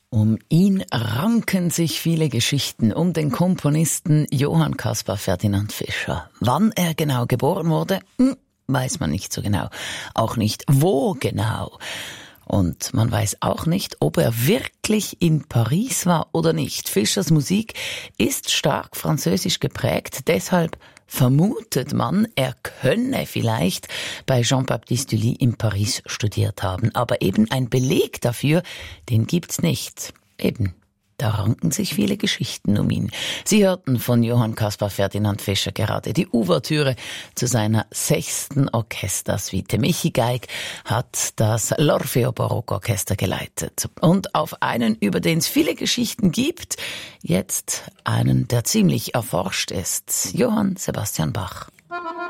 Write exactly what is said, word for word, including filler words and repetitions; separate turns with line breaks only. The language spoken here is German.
Um ihn ranken sich viele Geschichten, um den Komponisten Johann Caspar Ferdinand Fischer. Wann er genau geboren wurde, hm, weiß man nicht so genau. Auch nicht, wo genau. Und man weiß auch nicht, ob er wirklich in Paris war oder nicht. Fischers Musik ist stark französisch geprägt, deshalb vermutet man, er könne vielleicht bei Jean-Baptiste Lully in Paris studiert haben. Aber eben ein Beleg dafür, den gibt's nicht. Eben, da ranken sich viele Geschichten um ihn. Sie hörten von Johann Caspar Ferdinand Fischer gerade die Ouvertüre zu seiner sechsten Orchestersuite. Michi Geig hat das L'Orfeo Barockorchester geleitet. Und auf einen, über den es viele Geschichten gibt, jetzt einen, der ziemlich erforscht ist. Johann Sebastian Bach.